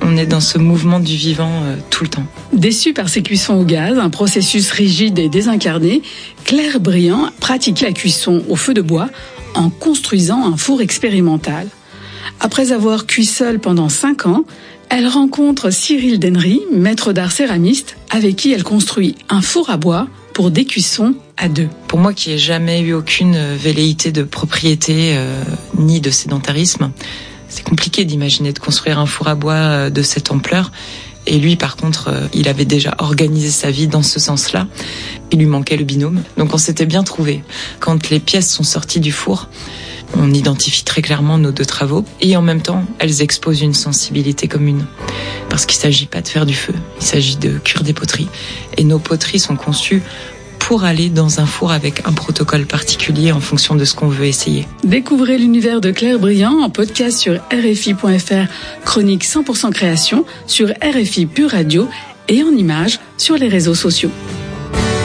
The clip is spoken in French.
On est dans ce mouvement du vivant tout le temps. Déçue par ces cuissons au gaz, un processus rigide et désincarné, Claire Briand pratique la cuisson au feu de bois en construisant un four expérimental. Après avoir cuit seule pendant 5 ans, elle rencontre Cyril Dennery, maître d'art céramiste, avec qui elle construit un four à bois pour des cuissons à 2. Pour moi qui n'ai jamais eu aucune velléité de propriété ni de sédentarisme, c'est compliqué d'imaginer de construire un four à bois de cette ampleur. Et lui, par contre, il avait déjà organisé sa vie dans ce sens-là. Il lui manquait le binôme. Donc on s'était bien trouvés. Quand les pièces sont sorties du four, on identifie très clairement nos 2 travaux. Et en même temps, elles exposent une sensibilité commune. Parce qu'il ne s'agit pas de faire du feu, il s'agit de cuire des poteries. Et nos poteries sont conçues pour aller dans un four avec un protocole particulier en fonction de ce qu'on veut essayer. Découvrez l'univers de Claire Briand en podcast sur RFI.fr, chronique 100% création, sur RFI Pure Radio et en images sur les réseaux sociaux.